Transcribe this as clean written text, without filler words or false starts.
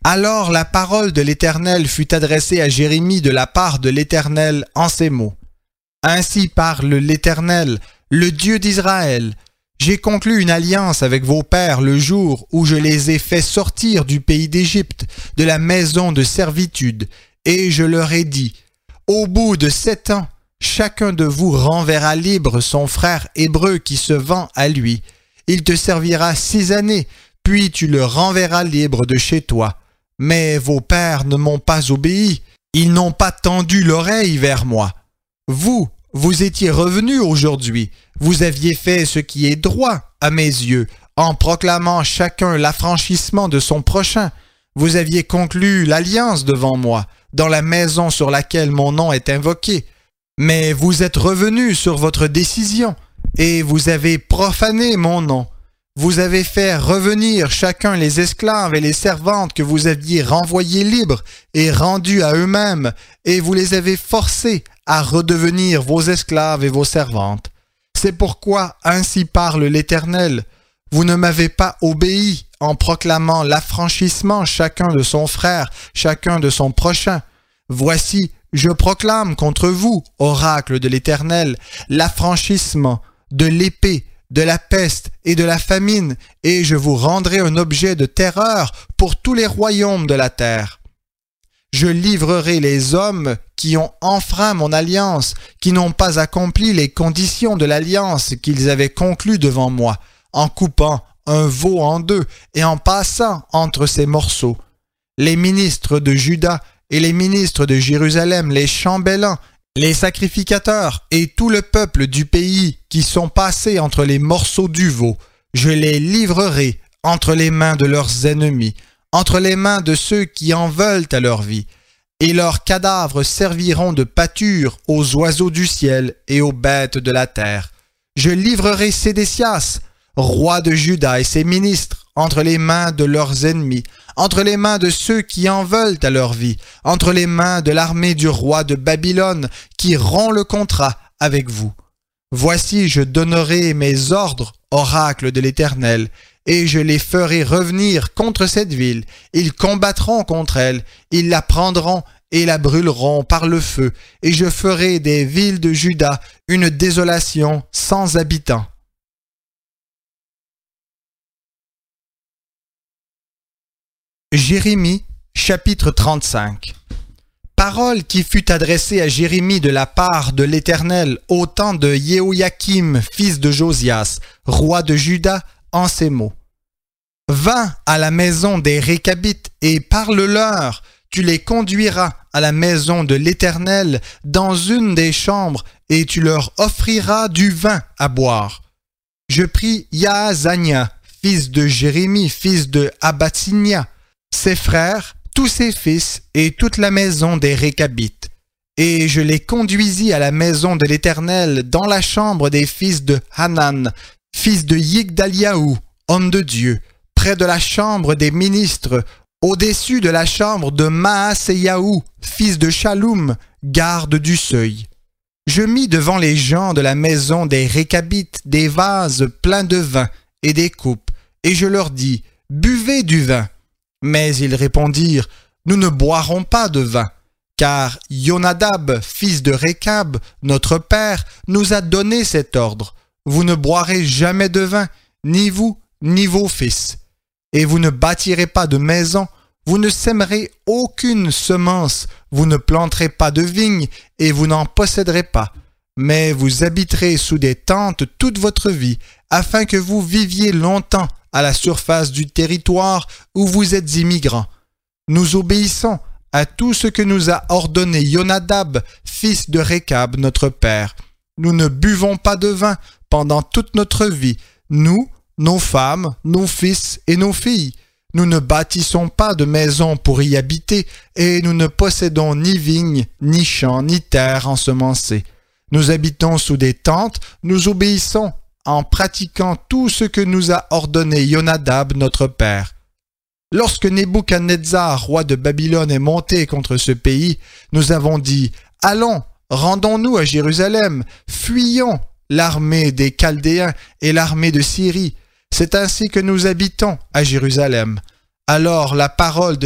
Alors la parole de l'Éternel fut adressée à Jérémie de la part de l'Éternel en ces mots. Ainsi parle l'Éternel, le Dieu d'Israël. J'ai conclu une alliance avec vos pères le jour où je les ai fait sortir du pays d'Égypte, de la maison de servitude, et je leur ai dit, au bout de 7 ans, chacun de vous renverra libre son frère hébreu qui se vend à lui. Il te servira 6 années, puis tu le renverras libre de chez toi. Mais vos pères ne m'ont pas obéi, ils n'ont pas tendu l'oreille vers moi. Vous étiez revenus aujourd'hui, vous aviez fait ce qui est droit à mes yeux, en proclamant chacun l'affranchissement de son prochain. Vous aviez conclu l'alliance devant moi, dans la maison sur laquelle mon nom est invoqué. Mais vous êtes revenus sur votre décision, et vous avez profané mon nom. Vous avez fait revenir chacun les esclaves et les servantes que vous aviez renvoyés libres et rendus à eux-mêmes, et vous les avez forcés à redevenir vos esclaves et vos servantes. C'est pourquoi ainsi parle l'Éternel. Vous ne m'avez pas obéi en proclamant l'affranchissement chacun de son frère, chacun de son prochain. Voici, je proclame contre vous, oracle de l'Éternel, l'affranchissement de l'épée, de la peste et de la famine, et je vous rendrai un objet de terreur pour tous les royaumes de la terre. Je livrerai les hommes qui ont enfreint mon alliance, qui n'ont pas accompli les conditions de l'alliance qu'ils avaient conclue devant moi, en coupant un veau en deux et en passant entre ses morceaux. Les ministres de Juda et les ministres de Jérusalem, les chambellans, les sacrificateurs et tout le peuple du pays qui sont passés entre les morceaux du veau, je les livrerai entre les mains de leurs ennemis, entre les mains de ceux qui en veulent à leur vie, et leurs cadavres serviront de pâture aux oiseaux du ciel et aux bêtes de la terre. Je livrerai Sédécias, roi de Juda et ses ministres, entre les mains de leurs ennemis, entre les mains de ceux qui en veulent à leur vie, entre les mains de l'armée du roi de Babylone qui rompt le contrat avec vous. Voici, je donnerai mes ordres, oracle de l'Éternel, et je les ferai revenir contre cette ville. Ils combattront contre elle, ils la prendront et la brûleront par le feu, et je ferai des villes de Juda une désolation sans habitants. Jérémie, chapitre 35. Parole qui fut adressée à Jérémie de la part de l'Éternel au temps de Jéhoïakim, fils de Josias, roi de Juda, en ces mots. Va à la maison des Récabites et parle-leur, tu les conduiras à la maison de l'Éternel dans une des chambres et tu leur offriras du vin à boire. Je pris Yaazania, fils de Jérémie, fils de Abatsinia, ses frères, tous ses fils et toute la maison des Récabites. Et je les conduisis à la maison de l'Éternel dans la chambre des fils de Hanan, fils de Yigdaliahu, homme de Dieu, près de la chambre des ministres, au-dessus de la chambre de Maaseyahu, fils de Shallum, garde du seuil. Je mis devant les gens de la maison des Récabites des vases pleins de vin et des coupes, et je leur dis, « Buvez du vin !» Mais ils répondirent, « Nous ne boirons pas de vin, car Yonadab, fils de Récab, notre père, nous a donné cet ordre. Vous ne boirez jamais de vin, ni vous, ni vos fils. Et vous ne bâtirez pas de maison, vous ne sèmerez aucune semence, vous ne planterez pas de vigne, et vous n'en posséderez pas. Mais vous habiterez sous des tentes toute votre vie, afin que vous viviez longtemps à la surface du territoire où vous êtes immigrants. Nous obéissons à tout ce que nous a ordonné Yonadab, fils de Récab, notre père. Nous ne buvons pas de vin pendant toute notre vie, nous, nos femmes, nos fils et nos filles. Nous ne bâtissons pas de maison pour y habiter, et nous ne possédons ni vignes, ni champs, ni terre ensemencée. Nous habitons sous des tentes, nous obéissons en pratiquant tout ce que nous a ordonné Yonadab, notre père. Lorsque Nebuchadnezzar, roi de Babylone, est monté contre ce pays, nous avons dit « Allons, rendons-nous à Jérusalem, fuyons l'armée des Chaldéens et l'armée de Syrie. C'est ainsi que nous habitons à Jérusalem. » Alors la parole de